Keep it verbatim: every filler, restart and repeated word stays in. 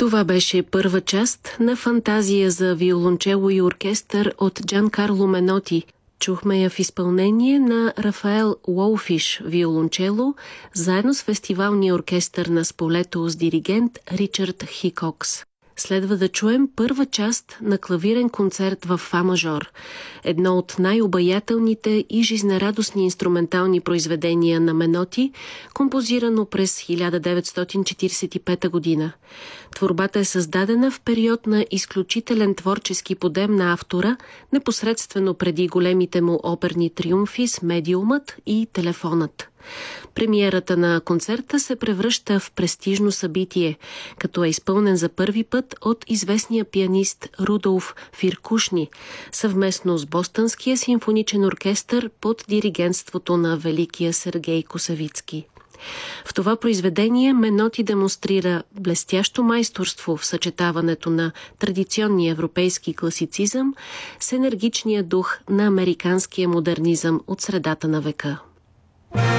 Това беше първа част на фантазия за виолончело и оркестър от Джанкарло Меноти. Чухме я в изпълнение на Рафаел Уолфиш виолончело, заедно с фестивалния оркестър на Сполето с диригент Ричард Хикокс. Следва да чуем първа част на клавирен концерт в фа мажор, едно от най-обаятелните и жизнерадостни инструментални произведения на Меноти, композирано през хиляда деветстотин четиридесет и пета година. Творбата е създадена в период на изключителен творчески подем на автора, непосредствено преди големите му оперни триумфи с Медиумът и Телефонът. Премиерата на концерта се превръща в престижно събитие, като е изпълнен за първи път от известния пианист Рудолф Фиркушни, съвместно с Бостънския симфоничен оркестър под диригентството на великия Сергей Косавицки. В това произведение Меноти демонстрира блестящо майсторство в съчетаването на традиционния европейски класицизъм с енергичния дух на американския модернизъм от средата на века.